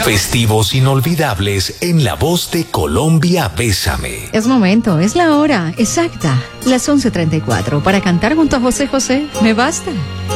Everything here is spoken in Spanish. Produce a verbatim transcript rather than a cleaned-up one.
Festivos inolvidables en la voz de Colombia Bésame. Es momento, es la hora exacta, las once treinta y cuatro, para cantar junto a José José. ¿Me basta?